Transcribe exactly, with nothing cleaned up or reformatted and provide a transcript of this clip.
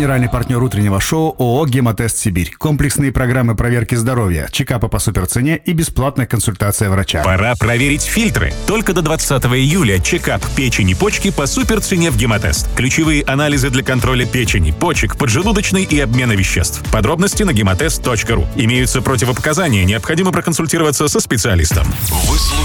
Генеральный партнер утреннего шоу ООО «Гемотест Сибирь». Комплексные программы проверки здоровья, чекапы по суперцене и бесплатная консультация врача. Пора проверить фильтры. Только до двадцатого июля чекап печени и почки по суперцене в «Гемотест». Ключевые анализы для контроля печени, почек, поджелудочной и обмена веществ. Подробности на гемотест точка ру. Имеются противопоказания, необходимо проконсультироваться со специалистом.